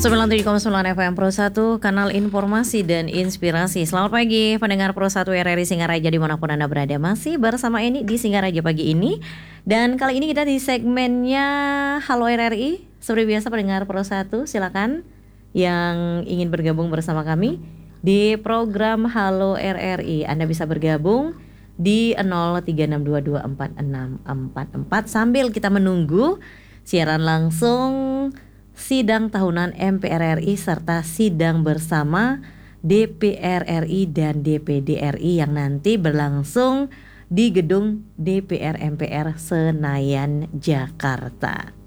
97,9 FM Pro 1, kanal informasi dan inspirasi. Selamat pagi pendengar Pro 1 RRI Singaraja dimanapun Anda berada. Masih bersama Eni di Singaraja pagi ini. Dan kali ini kita di segmennya Halo RRI. Seperti biasa pendengar Pro 1 silakan yang ingin bergabung bersama kami di program Halo RRI. Anda bisa bergabung di 0362246644 sambil kita menunggu siaran langsung sidang tahunan MPR RI serta sidang bersama DPR RI dan DPD RI yang nanti berlangsung di gedung DPR MPR Senayan, Jakarta.